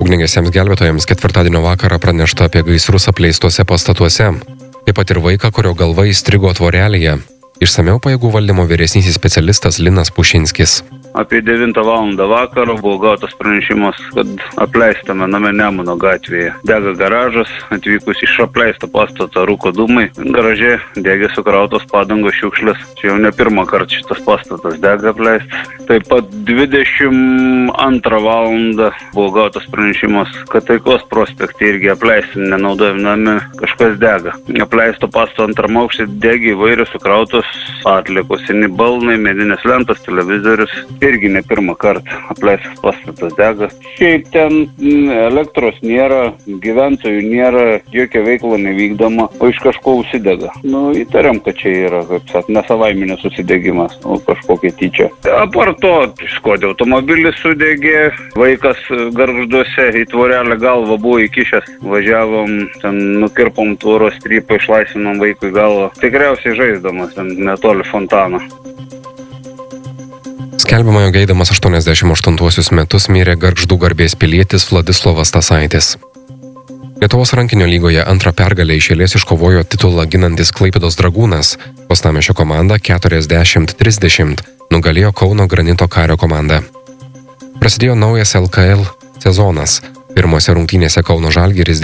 Ugniagesiams gelbėtojams ketvirtadienio vakarą pranešta apie gaisrus apleistuose pastatuose. Taip pat ir vaiką, kurio galva įstrigo tvorelėje. Išsamiau pajėgų valdymo vyresnysis specialistas Linas Pušinskis. Apie 9 valandą vakaro buvo gautas pranešimas, kad apleistame name Nemuno gatvėje dega garažas. Atvykus iš apleisto pastato rūko dūmai, garaže degė sukrautos padangos šiukšlės. Čia jau ne pirmą kartą šitas pastatas dega apleistas. Taip pat 22 valandą buvo gautas pranešimas, kad Taikos prospekte irgi apleisti nenaudojami nami kažkas dega. Apleisto pastato antram aukšte degė įvairios sukrautos atliekos, seni balnai, medinės lentos, televizorius. Irgi ne pirmą kartą apleistas pastatas dega. Šiaip ten elektros nėra, gyventojų nėra, jokia veikla nevykdoma, o iš kažko užsidega. Įtariam, kad čia yra, kaip sak, nesavaiminės susidegimas, o kažkokia tyčia. Apart to, Škoda automobilis sudegė, vaikas Gargžduose į tvorelę galvą buvo įkišęs. Važiavom, ten nukirpom tvoros strypą, išlaisvinom vaikui galvą. Tikriausiai žaisdamas, ten netoli fontano. Skelbiama, jog eidamas 88 metus mirė Gargždų garbės pilietis Vladislovas Tasaitis. Lietuvos rankinio lygoje antrą pergalę iš eilės iškovojo titulą ginantis Klaipėdos Dragūnas. Uostamiesčio komanda 40-30 nugalėjo Kauno Granito Kario komandą. Prasidėjo naujas LKL sezonas. Pirmose rungtynėse Kauno Žalgiris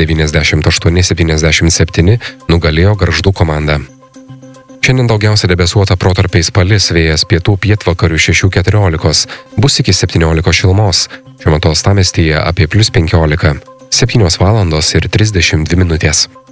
98-77 nugalėjo Gargždų komandą. Šiandien daugiausia debesuota protarpiais palis, vėjas pietų pietvakarių 6-14, bus iki 17 šilumos. Šiuo metu uostamiestyje apie +15, 7 valandos ir 32 minutės.